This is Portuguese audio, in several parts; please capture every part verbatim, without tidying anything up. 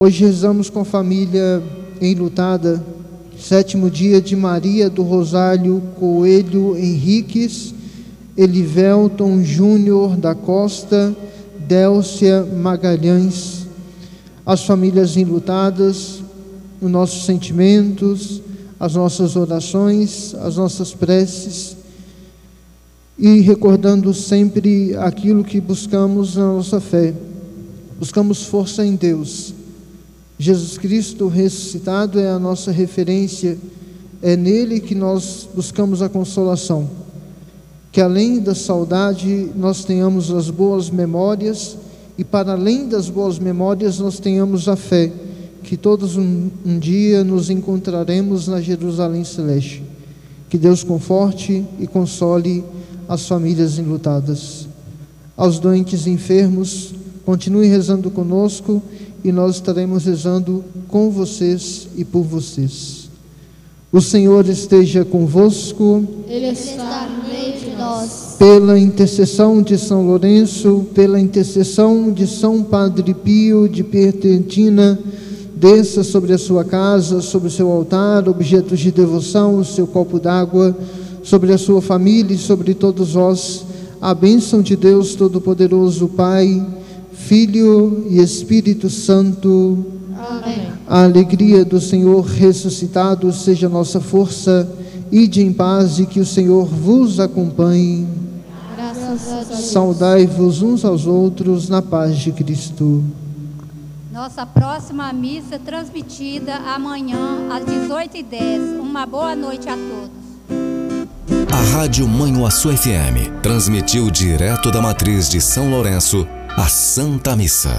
Hoje rezamos com a família enlutada, sétimo dia de Maria do Rosário Coelho Henriques, Elivelton Júnior da Costa, Délcia Magalhães. As famílias enlutadas, os nossos sentimentos, as nossas orações, as nossas preces, e recordando sempre aquilo que buscamos na nossa fé. Buscamos força em Deus. Jesus Cristo ressuscitado é a nossa referência, é nele que nós buscamos a consolação. Que além da saudade nós tenhamos as boas memórias, e para além das boas memórias nós tenhamos a fé, que todos um, um dia nos encontraremos na Jerusalém Celeste. Que Deus conforte e console as famílias enlutadas. Aos doentes e enfermos, continue rezando conosco, e nós estaremos rezando com vocês e por vocês. O Senhor esteja convosco. Ele está no meio de nós. Pela intercessão de São Lourenço, pela intercessão de São Padre Pio de Pietrelcina, desça sobre a sua casa, sobre o seu altar, objetos de devoção, o seu copo d'água, sobre a sua família e sobre todos vós, a bênção de Deus Todo-Poderoso, Pai, Filho e Espírito Santo. Amém. A alegria do Senhor ressuscitado seja nossa força. Ide em paz e que o Senhor vos acompanhe. Graças a Deus. Saudai-vos uns aos outros na paz de Cristo. Nossa próxima missa é transmitida amanhã às dezoito e dez. Uma boa noite a todos. A Rádio Manhuaçu F M transmitiu direto da matriz de São Lourenço a Santa Missa.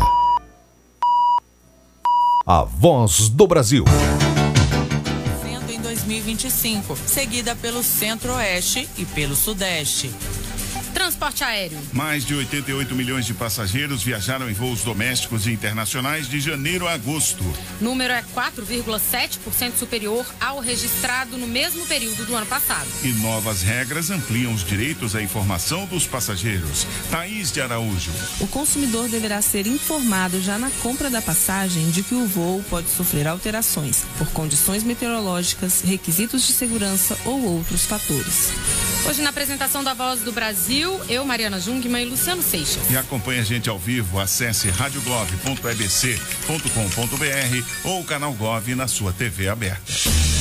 A Voz do Brasil. Em dois mil e vinte e cinco, seguida pelo Centro-Oeste e pelo Sudeste. Transporte aéreo. Mais de oitenta e oito milhões de passageiros viajaram em voos domésticos e internacionais de janeiro a agosto. O número é quatro vírgula sete por cento superior ao registrado no mesmo período do ano passado. E novas regras ampliam os direitos à informação dos passageiros. Thaís de Araújo. O consumidor deverá ser informado já na compra da passagem de que o voo pode sofrer alterações por condições meteorológicas, requisitos de segurança ou outros fatores. Hoje, na apresentação da Voz do Brasil, eu, Mariana Jungmann e Luciano Seixas. E acompanhe a gente ao vivo, acesse radiogov ponto e b c ponto com ponto b r ou o canal Gov na sua T V aberta.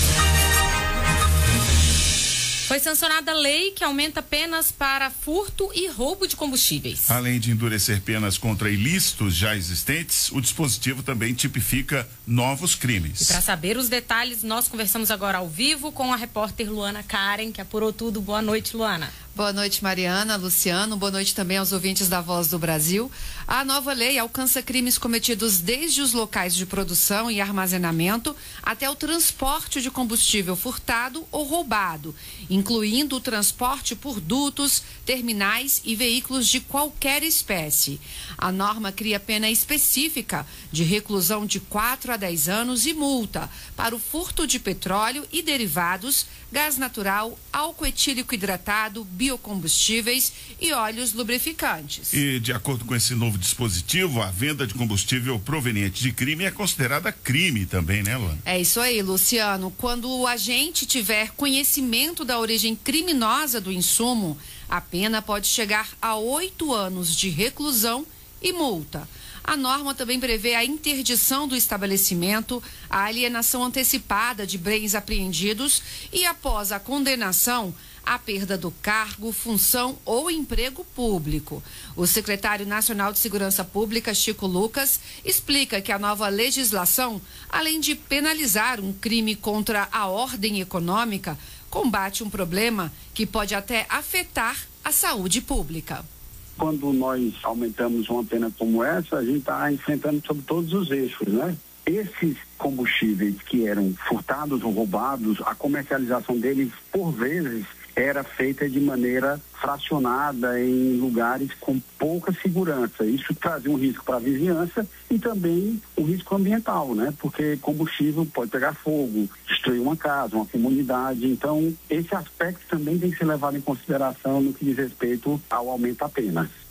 Foi sancionada a lei que aumenta penas para furto e roubo de combustíveis. Além de endurecer penas contra ilícitos já existentes, o dispositivo também tipifica novos crimes. E para saber os detalhes, nós conversamos agora ao vivo com a repórter Luana Karen, que apurou tudo. Boa noite, Luana. Boa noite, Mariana, Luciano. Boa noite também aos ouvintes da Voz do Brasil. A nova lei alcança crimes cometidos desde os locais de produção e armazenamento até o transporte de combustível furtado ou roubado, incluindo o transporte por dutos, terminais e veículos de qualquer espécie. A norma cria pena específica de reclusão de quatro a dez anos e multa para o furto de petróleo e derivados, gás natural, álcool etílico hidratado, biocombustíveis e óleos lubrificantes. E, de acordo com esse novo dispositivo, a venda de combustível proveniente de crime é considerada crime também, né, Luana? É isso aí, Luciano. Quando o agente tiver conhecimento da origem criminosa do insumo, a pena pode chegar a oito anos de reclusão e multa. A norma também prevê a interdição do estabelecimento, a alienação antecipada de bens apreendidos e, após a condenação, a perda do cargo, função ou emprego público. O secretário nacional de Segurança Pública, Chico Lucas, explica que a nova legislação, além de penalizar um crime contra a ordem econômica, combate um problema que pode até afetar a saúde pública. Quando nós aumentamos uma pena como essa, a gente está enfrentando sobre todos os eixos, né? Esses combustíveis que eram furtados ou roubados, a comercialização deles, por vezes, era feita de maneira fracionada em lugares com pouca segurança. Isso trazia um risco para a vizinhança e também um risco ambiental, né? Porque combustível pode pegar fogo, destruir uma casa, uma comunidade. Então, esse aspecto também tem que ser levado em consideração no que diz respeito ao aumento da pena.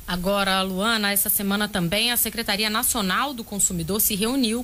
Agora, Luana, essa semana também a Secretaria Nacional do Consumidor se reuniu